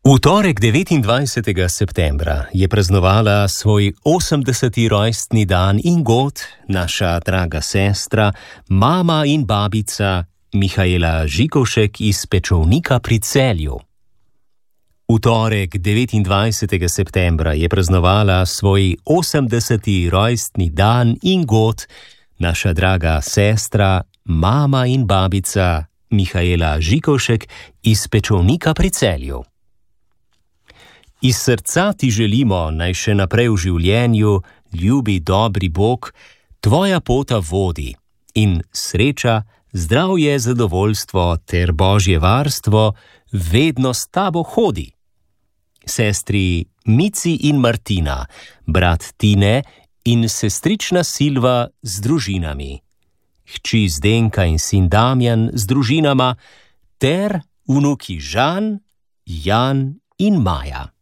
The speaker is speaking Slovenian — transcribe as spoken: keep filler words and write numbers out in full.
V torek devetindvajsetega septembra je praznovala svoj osemdeseti rojstni dan Ingot, naša draga sestra, mama in babica Mihaela Žikovšek iz Pečovnika pri Celju. V torek devetindvajsetega septembra je praznovala svoj osemdeseti rojstni dan Ingot, naša draga sestra, mama in babica Mihaela Žikovšek iz Pečovnika pri Celju. Iz srca ti želimo, naj še naprej v življenju, ljubi dobri Bog, tvoja pota vodi in sreča, zdravje, zadovoljstvo ter božje varstvo vedno s tabo hodi. Sestri Mici in Martina, brat Tine in sestrična Silva z družinami, hči Zdenka in sin Damjan z družinama ter vnuki Žan, Jan in Maja.